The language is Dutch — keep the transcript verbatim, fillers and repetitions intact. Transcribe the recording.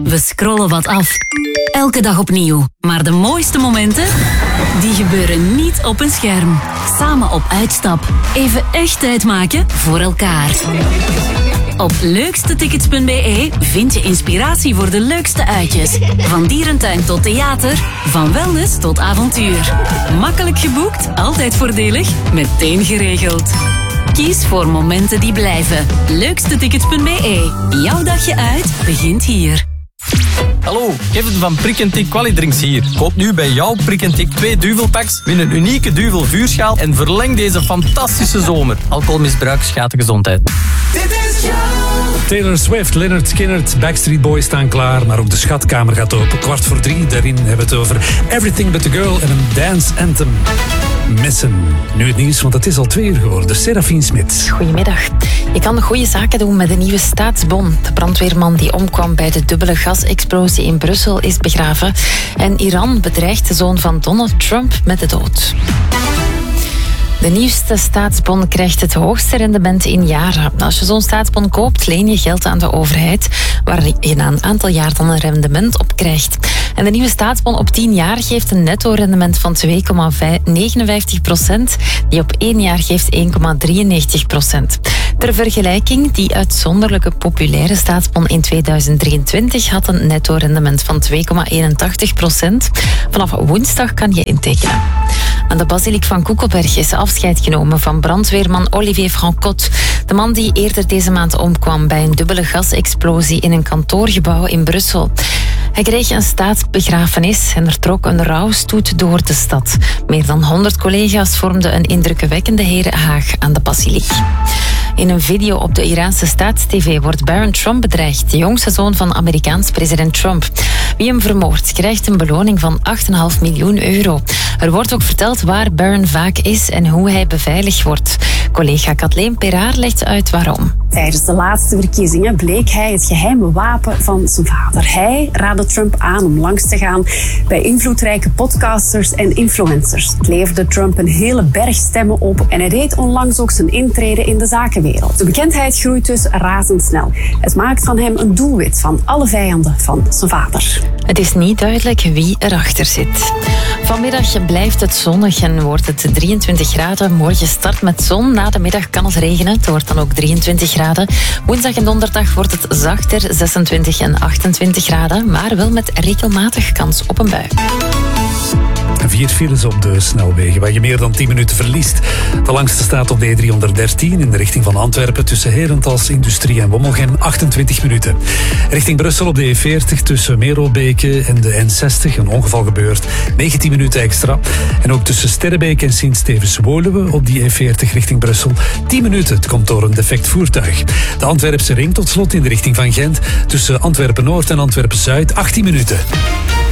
We scrollen wat af. Elke dag opnieuw. Maar de mooiste momenten, die gebeuren niet op een scherm. Samen op uitstap. Even echt tijd maken voor elkaar. Op leukstetickets punt b e vind je inspiratie voor de leukste uitjes. Van dierentuin tot theater, van wellness tot avontuur. Makkelijk geboekt, altijd voordelig, meteen geregeld. Kies voor momenten die blijven. leukstetickets punt b e. Jouw dagje uit begint hier. Hallo, Kevin van Prik en Tik Qualidrinks hier. Koop nu bij jouw Prik en Tik twee duvelpacks, win een unieke duvel vuurschaal en verleng deze fantastische zomer. Alcoholmisbruik schaadt de gezondheid. Dit is jou. Taylor Swift, Lynyrd Skynyrd, Backstreet Boys staan klaar, maar ook de schatkamer gaat open. Kwart voor drie, daarin hebben we het over Everything But The Girl en een dance anthem. Missen. Nu het nieuws, want het is al twee uur geworden. Serafien Smit. Goedemiddag. Je kan goede zaken doen met een nieuwe staatsbon. De brandweerman die omkwam bij de dubbele gasexplosie in Brussel is begraven. En Iran bedreigt de zoon van Donald Trump met de dood. De nieuwste staatsbon krijgt het hoogste rendement in jaren. Als je zo'n staatsbon koopt, leen je geld aan de overheid, waar je na een aantal jaar dan een rendement op krijgt. En de nieuwe staatsbon op tien jaar geeft een netto-rendement van twee komma negenenvijftig procent, die op één jaar geeft één komma drieënnegentig procent. Ter vergelijking, die uitzonderlijke populaire staatsbon in tweeduizend drieëntwintig had een netto-rendement van twee komma eenentachtig procent. Vanaf woensdag kan je intekenen. Aan de basiliek van Koekelberg is afscheid genomen van brandweerman Olivier Francotte. De man die eerder deze maand omkwam bij een dubbele gasexplosie in een kantoorgebouw in Brussel. Hij kreeg een staatsbegrafenis en er trok een rouwstoet door de stad. Meer dan honderd collega's vormden een indrukwekkende herenhaag aan de basiliek. In een video op de Iraanse staatstv wordt Barron Trump bedreigd, de jongste zoon van Amerikaans president Trump. Wie hem vermoordt, krijgt een beloning van acht komma vijf miljoen euro. Er wordt ook verteld waar Barron vaak is en hoe hij beveiligd wordt. Collega Kathleen Peraar legt uit waarom. Tijdens de laatste verkiezingen bleek hij het geheime wapen van zijn vader. Hij raadde Trump aan om langs te gaan bij invloedrijke podcasters en influencers. Het leverde Trump een hele berg stemmen op en hij deed onlangs ook zijn intrede in de zakenwereld. De bekendheid groeit dus razendsnel. Het maakt van hem een doelwit van alle vijanden van zijn vader. Het is niet duidelijk wie erachter zit. Vanmiddag blijft het zonnig en wordt het drieëntwintig graden. Morgen start met zon, na de middag kan het regenen. Het wordt dan ook drieëntwintig graden. Woensdag en donderdag wordt het zachter, zesentwintig en achtentwintig graden. Maar wel met regelmatig kans op een bui. Vier files op de snelwegen waar je meer dan tien minuten verliest. De langste staat op de E driehonderddertien in de richting van Antwerpen tussen Herentals, Industrie en Wommelgem, achtentwintig minuten. Richting Brussel op de E veertig tussen Merelbeke en de N zestig, een ongeval gebeurd, negentien minuten extra. En ook tussen Sterrebeek en Sint-Stevens-Woluwe op die E veertig richting Brussel, tien minuten. Het komt door een defect voertuig. De Antwerpse ring tot slot in de richting van Gent tussen Antwerpen-Noord en Antwerpen-Zuid, achttien minuten.